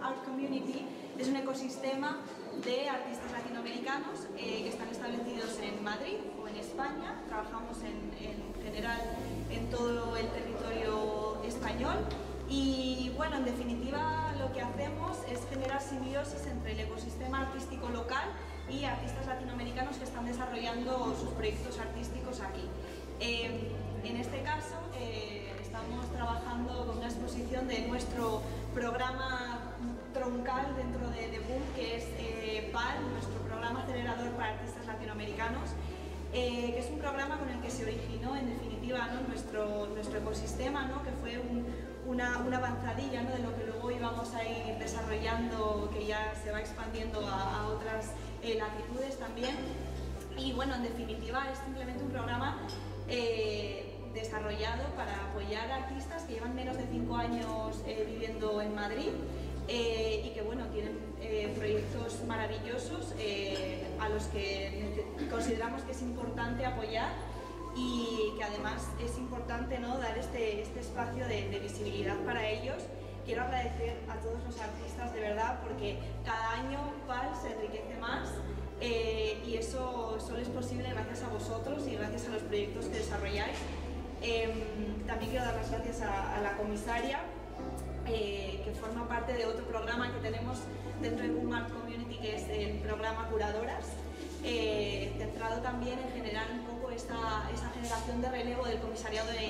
Art Community es un ecosistema de artistas latinoamericanos que están establecidos en Madrid o en España. Trabajamos en general en todo el territorio español y bueno, en definitiva lo que hacemos es generar simbiosis entre el ecosistema artístico local y artistas latinoamericanos que están desarrollando sus proyectos artísticos aquí. En este caso estamos trabajando con una exposición de nuestro programa troncal dentro de Boom, que es PAL, nuestro programa acelerador para artistas latinoamericanos, que es un programa con el que se originó en definitiva, ¿no?, nuestro ecosistema, ¿no?, que fue una avanzadilla, ¿no?, de lo que luego íbamos a ir desarrollando, que ya se va expandiendo a otras latitudes también. Y bueno, en definitiva es simplemente un programa desarrollado para apoyar a artistas que llevan menos de 5 años viviendo en Madrid y que bueno, tienen proyectos maravillosos a los que consideramos que es importante apoyar y que además es importante, ¿no?, dar este espacio de visibilidad para ellos. Quiero agradecer a todos los artistas de verdad, porque cada año PAL se enriquece más y eso solo es posible gracias a vosotros y gracias a los proyectos que desarrolláis. También quiero dar las gracias a la comisaria, que forma parte de otro programa que tenemos dentro de Boom Art Community, que es el programa Curadoras, centrado también en generar un poco esa generación de relevo del comisariado de